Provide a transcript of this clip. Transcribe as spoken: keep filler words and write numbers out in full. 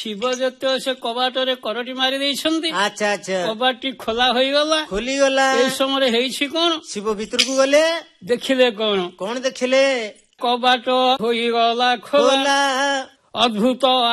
ଶିବ ଯେତେ ସେ କବାଟରେ କରଟି ମାରି ଦେଇଛନ୍ତି। ଆଚ୍ଛା ଆଚ୍ଛା କବାଟଟି ଖୋଲା ହୋଇଗଲା। ଖୋଲିଗଲା। ଏଇ ସମୟରେ ହେଇଛି କଣ? ଶିବ ଭିତରକୁ ଗଲେ। ଦେଖିଲେ କଣ? କଣ ଦେଖିଲେ? କବାଟ ହୋଇଗଲା ଖୋଲା। ଖୋଲା। ଅଦ୍ଭୁତ